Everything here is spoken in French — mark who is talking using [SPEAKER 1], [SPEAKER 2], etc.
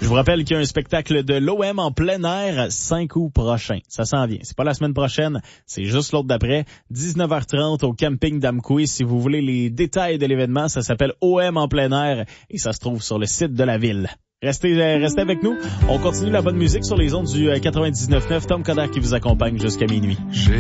[SPEAKER 1] Je vous rappelle qu'il y a un spectacle de l'OM en plein air 5 août prochain. Ça s'en vient. C'est pas la semaine prochaine, c'est juste l'autre d'après. 19h30 au camping d'Amqui. Si vous voulez les détails de l'événement, ça s'appelle OM en plein air et ça se trouve sur le site de la ville. Restez avec nous. On continue la bonne musique sur les ondes du 99.9. Tom Coderre qui vous accompagne jusqu'à minuit.